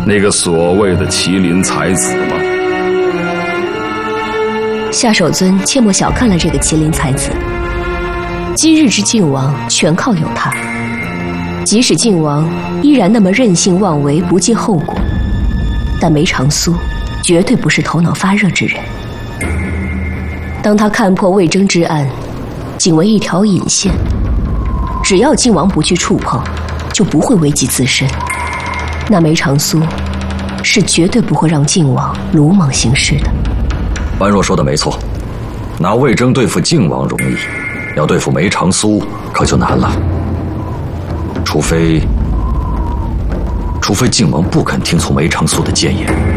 那个所谓的麒麟才子吗？ 夏守尊切莫小看了这个麒麟才子。今日之靖王全靠有他，即使靖王依然那么任性妄为，不计后果，但梅长苏绝对不是头脑发热之人。当他看破魏征之案仅为一条引线，只要靖王不去触碰，就不会危及自身。那梅长苏是绝对不会让靖王鲁莽行事的。 般若说的没错，拿魏征对付靖王容易，要对付梅长苏可就难了。除非靖王不肯听从梅长苏的谏言。